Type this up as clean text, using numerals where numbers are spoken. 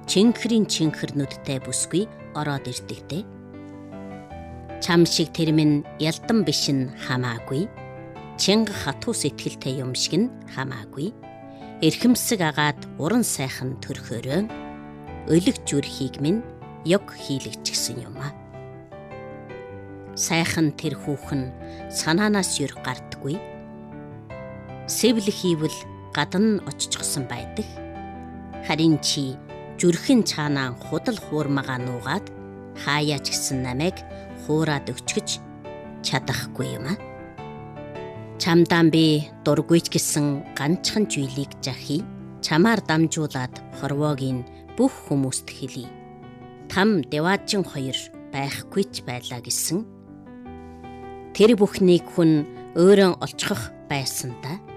чинхрийн чинхэрнүүдтэй бүсгүй ороод ирдэгтэй. Чам шиг тэр минь ялдан биш нь хамаагүй. Чинга хатуу сэтгэлтэй юм шиг нь хамаагүй. Эрхэмсэг агаад уран сайхан төрхөөрөө өлөг зүрхийг минь ёг хийлэгчгсэн юм а. Сайхан тэр хүүхэн санаанаас юр гардаггүй. Сэвлэх хийвэл гадна оччихсан байдаг. Харин чи зүрхэн цаанаа худал хуурмагаа нуугаад хаяач гисэн намайг хуураад өчгөж чадахгүй юм а. Чамдаа би дургүйч гэсэн ганцхан зүйлийг жахи. Чамаар дамжуулаад хорвоогийн бүх хүмүүст хэлий. Там Деважин хоёр байхгүй ч байлаа гэсэн. Тэр бүхнийг хүн өөрөө олцох байсан та.